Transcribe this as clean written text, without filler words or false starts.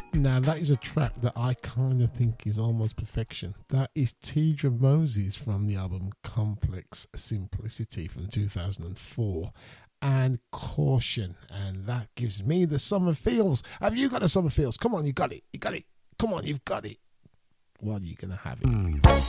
Now that is a track that I kind of think is almost perfection. That is Tidra Moses from the album Complex Simplicity from 2004. And Caution, and that gives me the summer feels. Have you got the summer feels? Come on, you got it. You got it. Come on, you've got it. Well, you're gonna have it.